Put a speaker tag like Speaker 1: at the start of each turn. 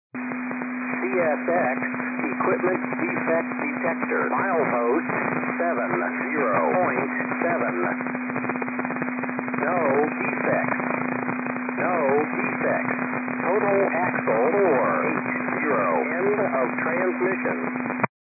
Speaker 1: CSX Equipment Defect Detector. Milepost 70.7. No defects. No defects. Total axle 480. End of transmission.